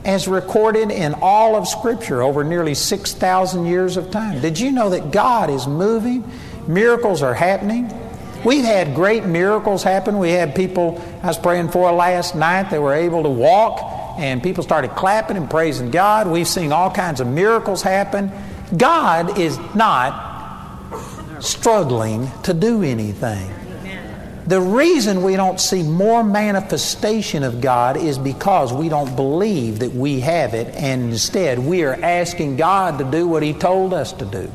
as recorded in all of Scripture over nearly 6,000 years of time. Did you know that God is moving? Miracles are happening. We've had great miracles happen. We had people I was praying for last night that were able to walk, and people started clapping and praising God. We've seen all kinds of miracles happen. God is not struggling to do anything. The reason we don't see more manifestation of God is because we don't believe that we have it, and instead we are asking God to do what He told us to do.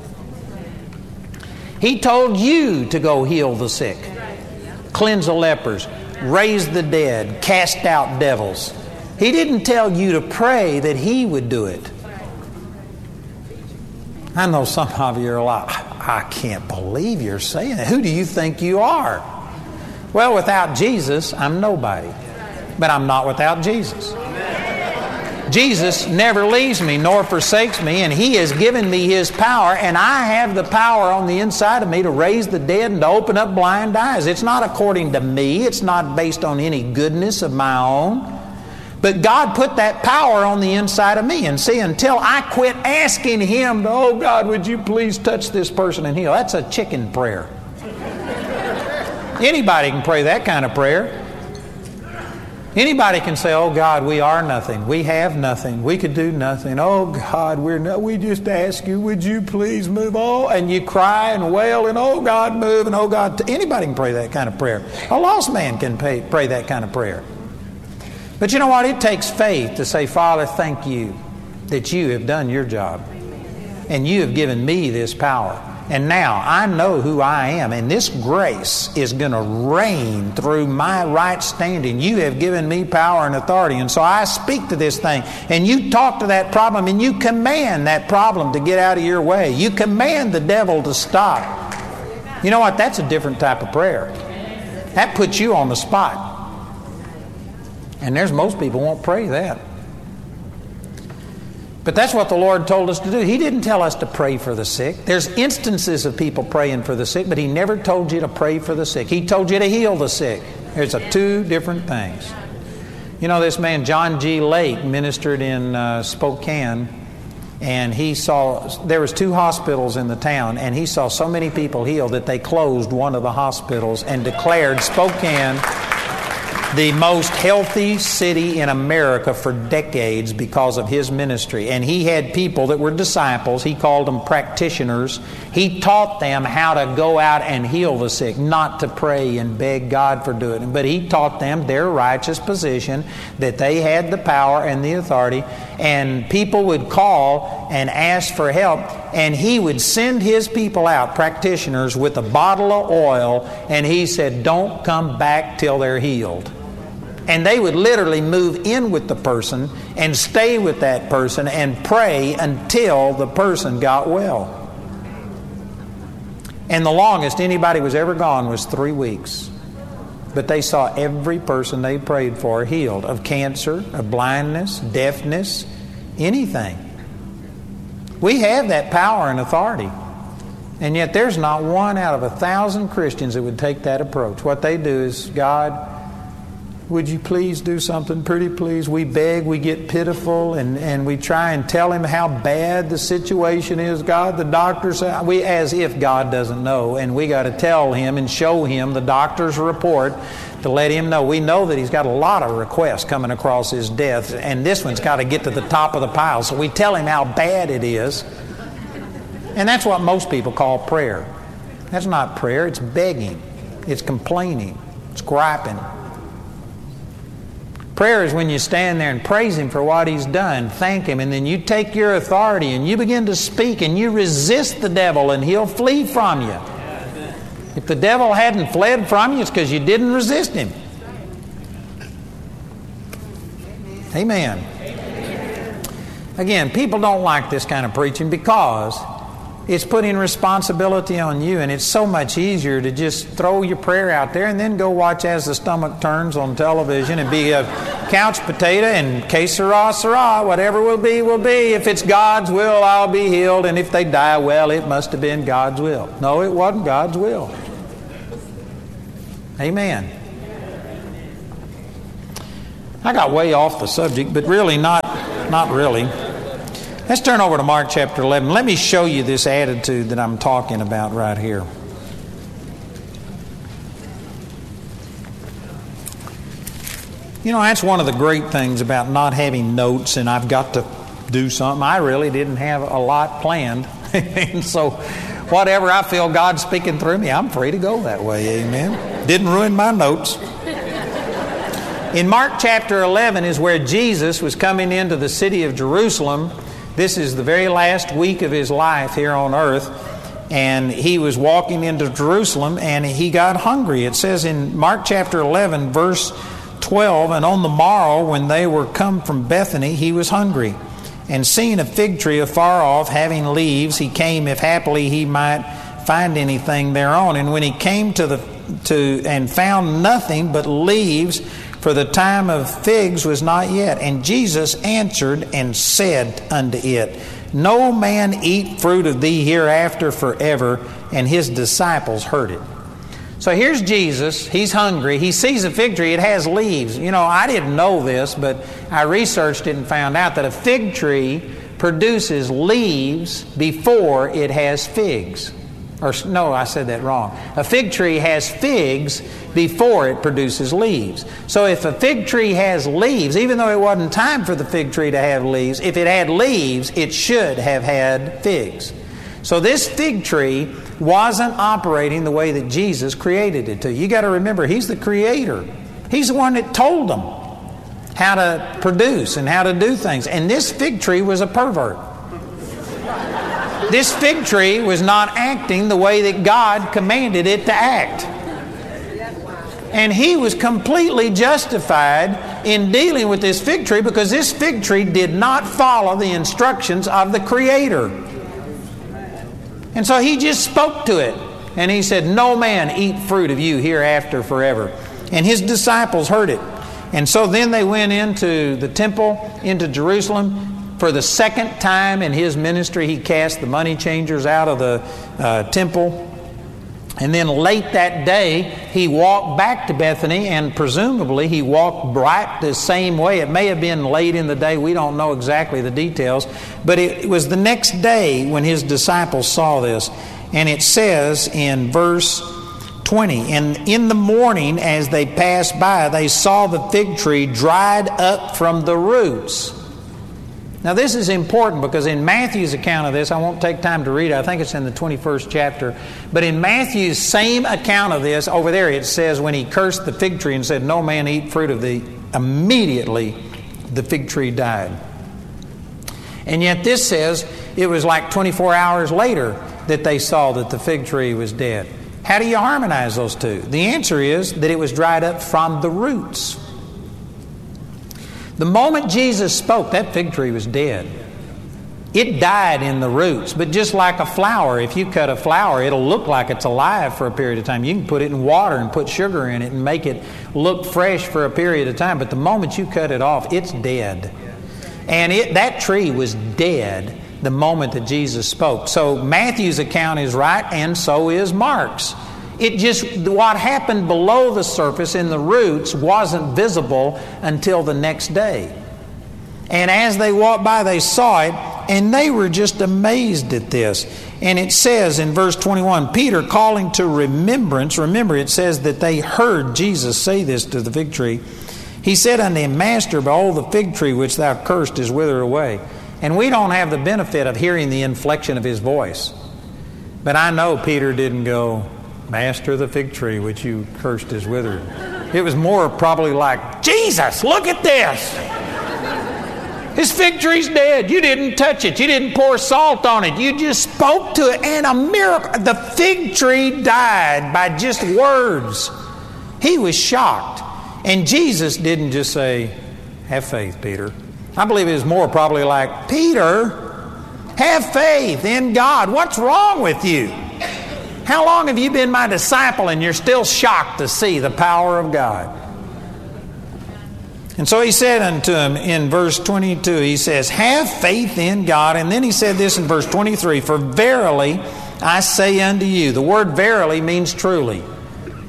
He told you to go heal the sick, cleanse the lepers, raise the dead, cast out devils. He didn't tell you to pray that He would do it. I know some of you are like, I can't believe you're saying that. Who do you think you are? Well, without Jesus, I'm nobody. But I'm not without Jesus. Jesus never leaves me nor forsakes me, and He has given me His power, and I have the power on the inside of me to raise the dead and to open up blind eyes. It's not according to me. It's not based on any goodness of my own. But God put that power on the inside of me. And see, until I quit asking Him, oh God, would you please touch this person and heal? That's a chicken prayer. Anybody can pray that kind of prayer. Anybody can say, oh God, we are nothing. We have nothing. We could do nothing. Oh God, we just ask you, would you please move? Oh, and you cry and wail and oh God, move, and oh God. Anybody can pray that kind of prayer. A lost man can pray that kind of prayer. But you know what? It takes faith to say, Father, thank you that you have done your job. And you have given me this power. And now I know who I am, and this grace is going to reign through my right standing. You have given me power and authority, and so I speak to this thing. And you talk to that problem, and you command that problem to get out of your way. You command the devil to stop. You know what? That's a different type of prayer. That puts you on the spot. And there's most people won't pray that. But that's what the Lord told us to do. He didn't tell us to pray for the sick. There's instances of people praying for the sick, but He never told you to pray for the sick. He told you to heal the sick. There's two different things. You know, this man, John G. Lake, ministered in Spokane, and he saw, there was 2 hospitals in the town, and he saw so many people healed that they closed one of the hospitals and declared Spokane the most healthy city in America for decades because of his ministry. And he had people that were disciples. He called them practitioners. He taught them how to go out and heal the sick, not to pray and beg God for doing it. But he taught them their righteous position, that they had the power and the authority. And people would call and ask for help. And he would send his people out, practitioners, with a bottle of oil. And he said, don't come back till they're healed. And they would literally move in with the person and stay with that person and pray until the person got well. And the longest anybody was ever gone was 3 weeks. But they saw every person they prayed for healed of cancer, of blindness, deafness, anything. We have that power and authority. And yet there's not one out of 1,000 Christians that would take that approach. What they do is, God, would you please do something? Pretty please. We beg, we get pitiful, and we try and tell Him how bad the situation is. God, the doctors, as if God doesn't know, and we got to tell Him and show Him the doctor's report to let Him know. We know that He's got a lot of requests coming across His desk, and this one's got to get to the top of the pile. So we tell Him how bad it is. And that's what most people call prayer. That's not prayer. It's begging. It's complaining. It's griping. Prayer is when you stand there and praise Him for what He's done, thank Him, and then you take your authority and you begin to speak and you resist the devil and he'll flee from you. If the devil hadn't fled from you, it's because you didn't resist him. Amen. Again, people don't like this kind of preaching because it's putting responsibility on you, and it's so much easier to just throw your prayer out there and then go watch As the Stomach Turns on television and be a couch potato and que sera, sera, whatever will be, will be. If it's God's will, I'll be healed, and if they die, well, it must have been God's will. No, it wasn't God's will. Amen. I got way off the subject, but really not Not really. Let's turn over to Mark chapter 11. Let me show you this attitude that I'm talking about right here. You know, that's one of the great things about not having notes and I've got to do something. I really didn't have a lot planned. And so whatever I feel God speaking through me, I'm free to go that way. Amen. Didn't ruin my notes. In Mark chapter 11 is where Jesus was coming into the city of Jerusalem. This is the very last week of His life here on earth. And He was walking into Jerusalem and He got hungry. It says in Mark chapter 11, verse 12, and on the morrow when they were come from Bethany, He was hungry. And seeing a fig tree afar off, having leaves, He came, if haply He might find anything thereon. And when He came and found nothing but leaves, for the time of figs was not yet. And Jesus answered and said unto it, No man eat fruit of thee hereafter forever. And His disciples heard it. So here's Jesus. He's hungry. He sees a fig tree. It has leaves. You know, I didn't know this, but I researched it and found out that a fig tree produces leaves before it has figs. Or no, I said that wrong. A fig tree has figs before it produces leaves. So if a fig tree has leaves, even though it wasn't time for the fig tree to have leaves, if it had leaves, it should have had figs. So this fig tree wasn't operating the way that Jesus created it to. You got to remember, He's the Creator. He's the one that told them how to produce and how to do things. And this fig tree was a pervert. This fig tree was not acting the way that God commanded it to act. And He was completely justified in dealing with this fig tree because this fig tree did not follow the instructions of the Creator. And so He just spoke to it. And He said, No man eat fruit of you hereafter forever. And His disciples heard it. And so then they went into the temple, into Jerusalem. For the second time in His ministry, He cast the money changers out of the temple. And then late that day, He walked back to Bethany, and presumably He walked right the same way. It may have been late in the day. We don't know exactly the details. But it was the next day when His disciples saw this. And it says in verse 20, And in the morning as they passed by, they saw the fig tree dried up from the roots. Now this is important because in Matthew's account of this, I won't take time to read it, I think it's in the 21st chapter, but in Matthew's same account of this, over there it says when He cursed the fig tree and said, No man eat fruit of thee, immediately the fig tree died. And yet this says it was like 24 hours later that they saw that the fig tree was dead. How do you harmonize those two? The answer is that it was dried up from the roots. The moment Jesus spoke, that fig tree was dead. It died in the roots. But just like a flower, if you cut a flower, it'll look like it's alive for a period of time. You can put it in water and put sugar in it and make it look fresh for a period of time. But the moment you cut it off, it's dead. And that tree was dead the moment that Jesus spoke. So Matthew's account is right, and so is Mark's. What happened below the surface in the roots wasn't visible until the next day. And as they walked by, they saw it, and they were just amazed at this. And it says in verse 21, Peter calling to remembrance, remember it says that they heard Jesus say this to the fig tree. He said unto him, Master, behold, the fig tree which thou cursed is withered away. And we don't have the benefit of hearing the inflection of His voice. But I know Peter didn't go, Master, the fig tree which you cursed is withered. It was more probably like, Jesus, look at this. This fig tree's dead. You didn't touch it. You didn't pour salt on it. You just spoke to it, and a miracle. The fig tree died by just words. He was shocked. And Jesus didn't just say, have faith, Peter. I believe it was more probably like, Peter, have faith in God. What's wrong with you? How long have you been my disciple and you're still shocked to see the power of God? And so He said unto him in verse 22, He says, have faith in God. And then He said this in verse 23, For verily I say unto you. The word verily means truly.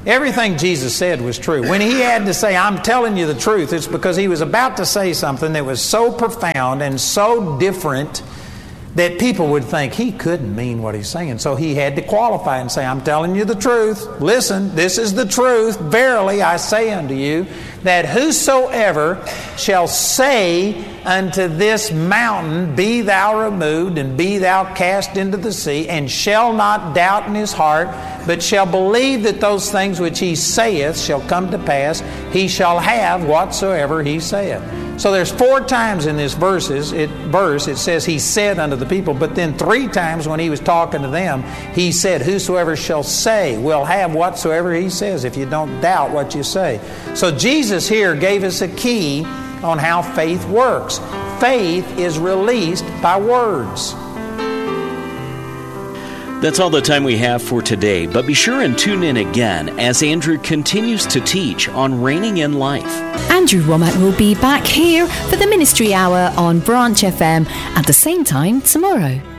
Everything Jesus said was true. When he had to say, I'm telling you the truth, it's because he was about to say something that was so profound and so different that people would think he couldn't mean what he's saying. So he had to qualify and say, I'm telling you the truth. Listen, this is the truth. Verily I say unto you, that whosoever shall say unto this mountain, be thou removed, and be thou cast into the sea, and shall not doubt in his heart, but shall believe that those things which he saith shall come to pass, he shall have whatsoever he saith. So there's 4 times in this verse it says he said unto the people, but then 3 times when he was talking to them, he said, whosoever shall say will have whatsoever he says, if you don't doubt what you say. So Jesus here gave us a key on how faith works. Faith is released by words. That's all the time we have for today, but be sure and tune in again as Andrew continues to teach on reigning in life. Andrew Wommack will be back here for the Ministry Hour on Branch FM at the same time tomorrow.